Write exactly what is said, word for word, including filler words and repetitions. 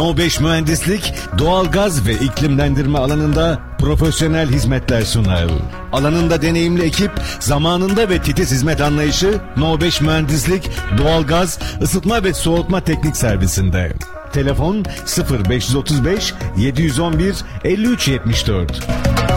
No beş Mühendislik, doğalgaz ve iklimlendirme alanında profesyonel hizmetler sunar. Alanında deneyimli ekip, zamanında ve titiz hizmet anlayışı No beş Mühendislik, doğalgaz, ısıtma ve soğutma teknik servisinde. Telefon sıfır beş otuz beş yedi yüz on bir elli üç yetmiş dört.